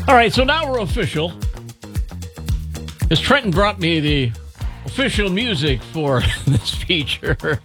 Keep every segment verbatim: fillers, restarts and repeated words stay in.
All right, so now we're official. As Trenton brought me the official music for this feature.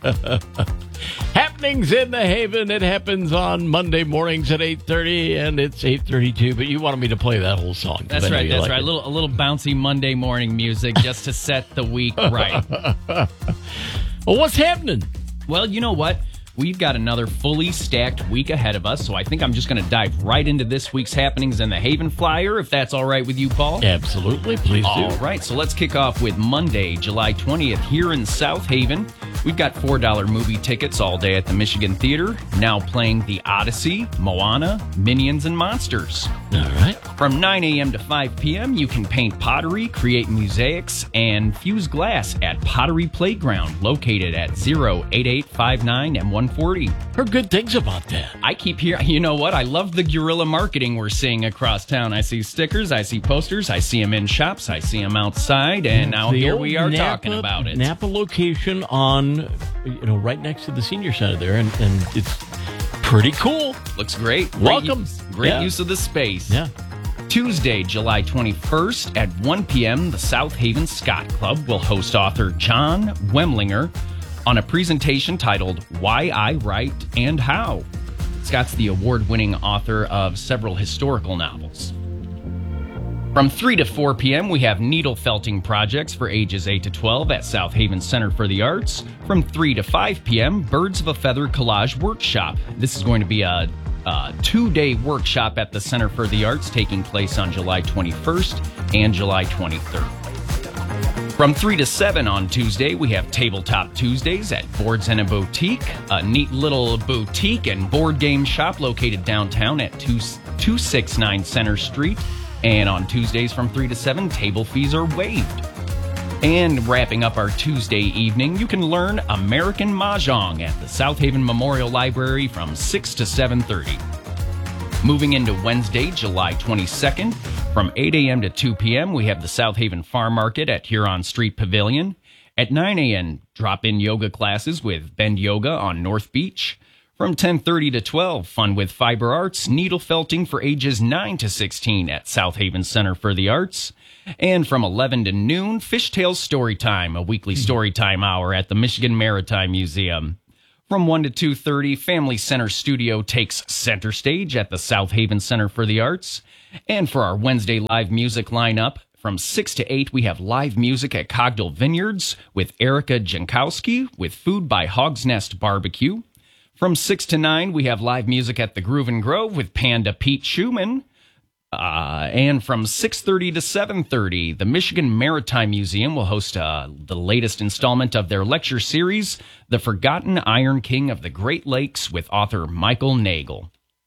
Happenings in the Haven. It happens on Monday mornings at eight thirty, and it's eight thirty-two, but you wanted me to play that whole song. That's right, that's like right. A little, a little bouncy Monday morning music just to set the week right. Well, what's happening? Well, you know what? We've got another fully stacked week ahead of us, so I think I'm just going to dive right into this week's happenings in the Haven Flyer, if that's all right with you, Paul. Absolutely, please do. All right, so let's kick off with Monday, July twentieth, here in South Haven. We've got four dollar movie tickets all day at the Michigan Theater, now playing The Odyssey, Moana, Minions, and Monsters. All right. From nine a.m. to five p.m., you can paint pottery, create mosaics, and fuse glass at Pottery Playground, located at oh eight eight five nine and one forty. Heard good things about that. I keep hearing, you know what? I love the guerrilla marketing we're seeing across town. I see stickers, I see posters, I see them in shops, I see them outside, and now The here old we are Napa, talking about it. Napa location on, you know, right next to the senior center there, and, and it's pretty cool. Looks great. Great Welcome. use- Great Yeah. use of the space. Yeah. Tuesday, July twenty-first at one p.m., the South Haven Scott Club will host author John Wemlinger on a presentation titled Why I Write and How. Scott's the award-winning author of several historical novels. From three to four p.m., we have needle felting projects for ages eight to twelve at South Haven Center for the Arts. From three to five p.m., Birds of a Feather Collage Workshop. This is going to be a Uh, two-day workshop at the Center for the Arts taking place on July twenty-first and July twenty-third. From three to seven on Tuesday, we have Tabletop Tuesdays at Boards and a Boutique, a neat little boutique and board game shop located downtown at two sixty-nine Center Street. And on Tuesdays from three to seven, table fees are waived. And wrapping up our Tuesday evening, you can learn American Mahjong at the South Haven Memorial Library from six to seven thirty. Moving into Wednesday, July twenty-second, from eight a.m. to two p.m., we have the South Haven Farm Market at Huron Street Pavilion. At nine a.m., drop-in yoga classes with Bend Yoga on North Beach. From ten thirty to twelve, fun with fiber arts, needle felting for ages nine to sixteen at South Haven Center for the Arts. And from eleven to noon, Fishtails Storytime, a weekly storytime hour at the Michigan Maritime Museum. From one to two thirty, Family Center Studio takes center stage at the South Haven Center for the Arts. And for our Wednesday live music lineup, from six to eight, we have live music at Cogdell Vineyards with Erica Jankowski with Food by Hog's Nest Barbecue. From six to nine, we have live music at the Groove and Grove with Panda Pete Schumann. Uh, and from six thirty to seven thirty, the Michigan Maritime Museum will host uh, the latest installment of their lecture series, The Forgotten Iron King of the Great Lakes, with author Michael Nagel.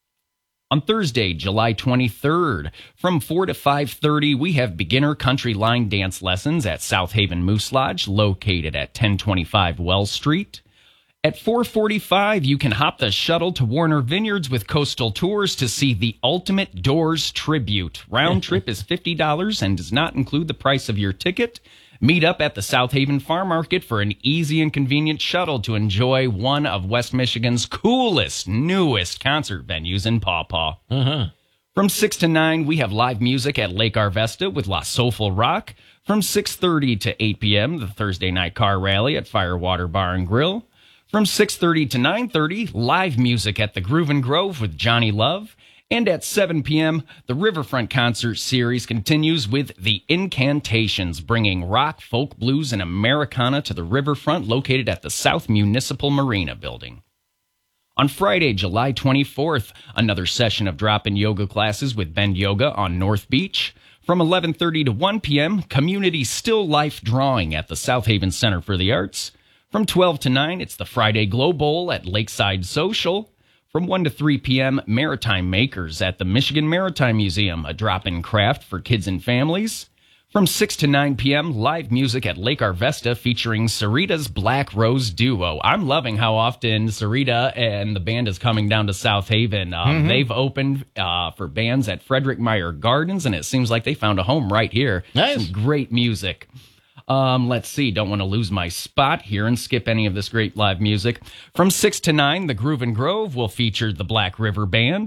On Thursday, July twenty-third, from four to five thirty, we have beginner country line dance lessons at South Haven Moose Lodge, located at ten twenty-five Wells Street. At four forty-five, you can hop the shuttle to Warner Vineyards with Coastal Tours to see the Ultimate Doors Tribute. Round trip is fifty dollars and does not include the price of your ticket. Meet up at the South Haven Farm Market for an easy and convenient shuttle to enjoy one of West Michigan's coolest, newest concert venues in Paw Paw. Uh-huh. From six to nine, we have live music at Lake Arvesta with La Soulful Rock. From six thirty to eight p.m., the Thursday night car rally at Firewater Bar and Grill. From six thirty to nine thirty, live music at the Groove and Grove with Johnny Love. And at seven p.m., the Riverfront Concert Series continues with The Incantations, bringing rock, folk, blues, and Americana to the riverfront located at the South Municipal Marina Building. On Friday, July twenty-fourth, another session of drop-in yoga classes with Bend Yoga on North Beach. From eleven thirty to one p.m., community still life drawing at the South Haven Center for the Arts. From twelve to nine, it's the Friday Glow Bowl at Lakeside Social. From one to three p.m., Maritime Makers at the Michigan Maritime Museum, a drop-in craft for kids and families. From six to nine p.m., live music at Lake Arvesta featuring Sarita's Black Rose Duo. I'm loving how often Sarita and the band is coming down to South Haven. Um, mm-hmm. They've opened uh, for bands at Frederick Meyer Gardens, and it seems like they found a home right here. Nice. Some great music. Um, let's see, don't want to lose my spot here and skip any of this great live music. From six to nine, the Groove and Grove will feature the Black River Band.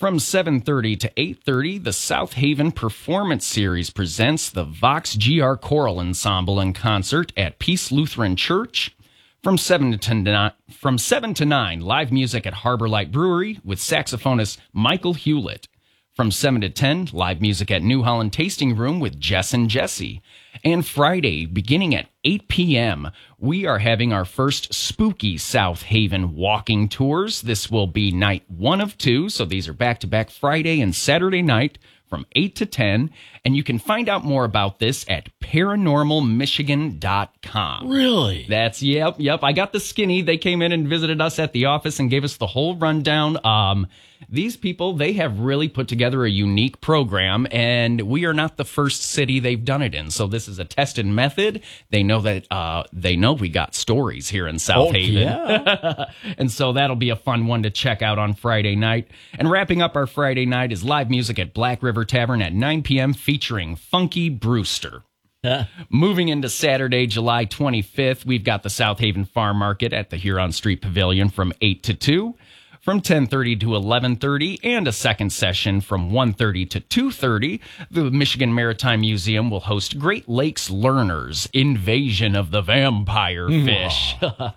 From seven thirty to eight thirty, the South Haven Performance Series presents the Vox G R Choral Ensemble in concert at Peace Lutheran Church. From seven to nine, from seven to nine, live music at Harbor Light Brewery with saxophonist Michael Hewlett. From seven to ten, live music at New Holland Tasting Room with Jess and Jesse. And Friday, beginning at eight p.m., we are having our first spooky South Haven walking tours. This will be night one of two, so these are back-to-back Friday and Saturday night from eight to ten. And you can find out more about this at paranormal michigan dot com. Really? That's, yep, yep. I got the skinny. They came in and visited us at the office and gave us the whole rundown. Um, these people, they have really put together a unique program, and we are not the first city they've done it in. So this is a tested method. They know that, uh, they know we got stories here in South Oh, Haven. yeah. And so that'll be a fun one to check out on Friday night. And wrapping up our Friday night is live music at Black River Tavern at nine p.m. featuring Funky Brewster. Yeah. Moving into Saturday, July twenty-fifth, we've got the South Haven Farm Market at the Huron Street Pavilion from eight to two. From ten thirty to eleven thirty, and a second session from one thirty to two thirty, the Michigan Maritime Museum will host Great Lakes Learners, Invasion of the Vampire Fish.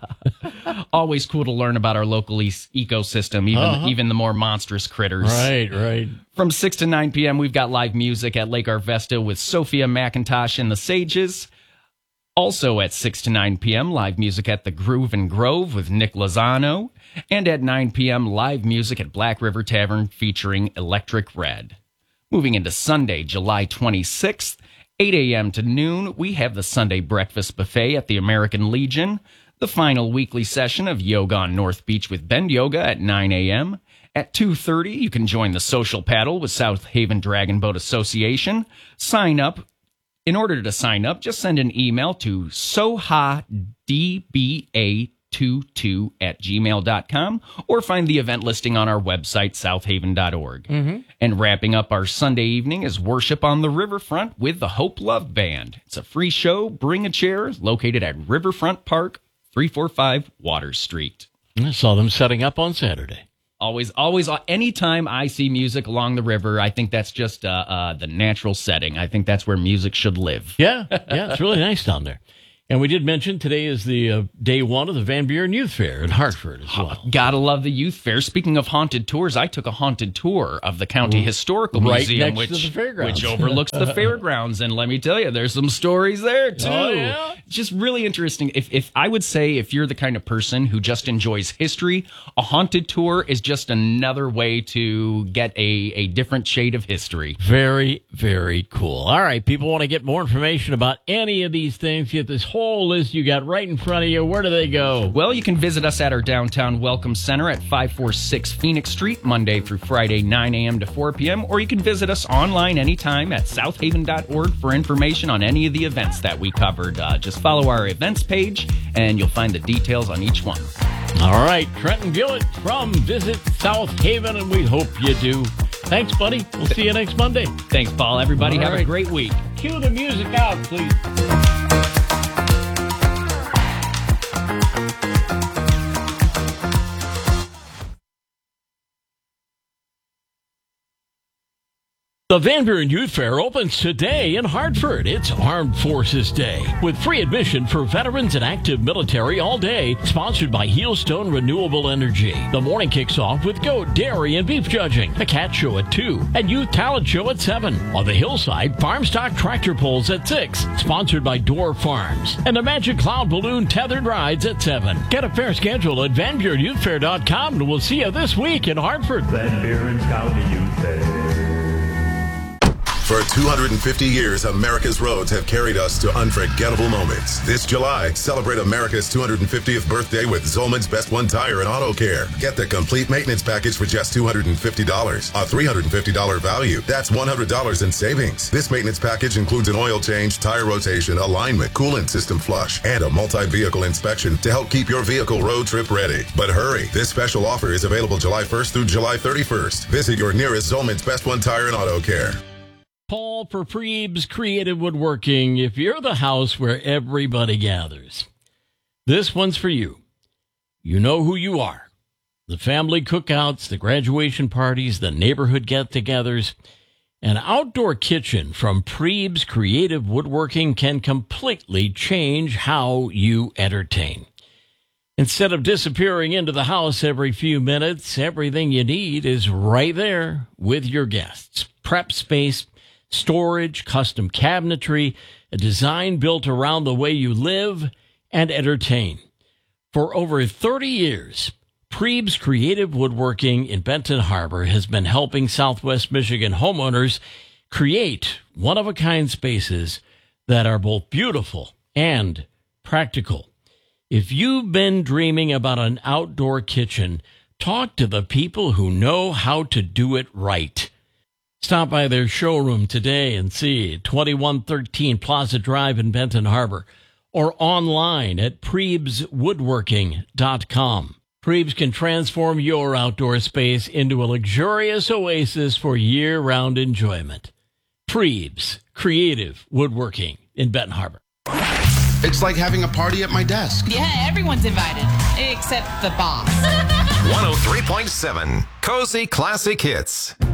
Always cool to learn about our local e- ecosystem, even, Uh-huh. even the more monstrous critters. Right, right. From six to nine p.m., we've got live music at Lake Arvesta with Sophia McIntosh and the Sages. Also at six to nine p.m., live music at the Groove and Grove with Nick Lozano. And at nine p.m., live music at Black River Tavern featuring Electric Red. Moving into Sunday, July twenty-sixth, eight a.m. to noon, we have the Sunday Breakfast Buffet at the American Legion. The final weekly session of Yoga on North Beach with Bend Yoga at nine a.m. At two thirty, you can join the Social Paddle with South Haven Dragon Boat Association. Sign up. In order to sign up, just send an email to soha d b a twenty-two at gmail dot com or find the event listing on our website, south haven dot org. Mm-hmm. And wrapping up our Sunday evening is Worship on the Riverfront with the Hope Love Band. It's a free show. Bring a chair. Located at Riverfront Park, three forty-five Water Street. I saw them setting up on Saturday. Always, always, uh, anytime I see music along the river, I think that's just uh, uh, the natural setting. I think that's where music should live. Yeah, yeah, it's really nice down there. And we did mention today is the uh, day one of the Van Buren Youth Fair in Hartford as well. Gotta love the youth fair. Speaking of haunted tours, I took a haunted tour of the County Historical Right Museum, next which, to the fairgrounds. which overlooks the fairgrounds. And let me tell you, there's some stories there, too. Oh, yeah? Just really interesting. If, if I would say if you're the kind of person who just enjoys history, a haunted tour is just another way to get a, a different shade of history. Very, very cool. All right, people want to get more information about any of these things, get this whole list you got right in front of you. Where do they go? Well, you can visit us at our downtown Welcome Center at five forty-six Phoenix Street, Monday through Friday, nine a.m. to four p.m., or you can visit us online anytime at south haven dot org for information on any of the events that we covered. Uh, just follow our events page, and you'll find the details on each one. All right, Trenton Gillett from Visit South Haven, and we hope you do. Thanks, buddy. We'll see you next Monday. Thanks, Paul. Everybody All have right. a great week. Cue the music out, please. The Van Buren Youth Fair opens today in Hartford. It's Armed Forces Day, with free admission for veterans and active military all day, sponsored by Heelstone Renewable Energy. The morning kicks off with goat, dairy, and beef judging, a cat show at two, and youth talent show at seven. On the hillside, farm stock tractor pulls at six, sponsored by Door Farms, and the Magic Cloud Balloon tethered rides at seven. Get a fair schedule at van buren youth fair dot com, and we'll see you this week in Hartford. Van Buren County Youth Fair. For two hundred fifty years, America's roads have carried us to unforgettable moments. This July, celebrate America's two hundred fiftieth birthday with Zolman's Best One Tire and Auto Care. Get the complete maintenance package for just two hundred fifty dollars. A three hundred fifty dollars value. That's one hundred dollars in savings. This maintenance package includes an oil change, tire rotation, alignment, coolant system flush, and a multi-vehicle inspection to help keep your vehicle road trip ready. But hurry, this special offer is available July first through July thirty-first. Visit your nearest Zolman's Best One Tire and Auto Care. Paul for Preeb's Creative Woodworking. If you're the house where everybody gathers, this one's for you. You know who you are. The family cookouts, the graduation parties, the neighborhood get-togethers. An outdoor kitchen from Preeb's Creative Woodworking can completely change how you entertain. Instead of disappearing into the house every few minutes, everything you need is right there with your guests. Prep space, storage, custom cabinetry, a design built around the way you live and entertain. For over thirty years, Preeb's Creative Woodworking in Benton Harbor has been helping Southwest Michigan homeowners create one-of-a-kind spaces that are both beautiful and practical. If you've been dreaming about an outdoor kitchen, talk to the people who know how to do it right. Stop by their showroom today and see twenty-one thirteen Plaza Drive in Benton Harbor, or online at preebs woodworking dot com. Preeb's can transform your outdoor space into a luxurious oasis for year-round enjoyment. Preeb's Creative Woodworking in Benton Harbor. It's like having a party at my desk. Yeah, everyone's invited, except the boss. one oh three point seven Cozy Classic Hits.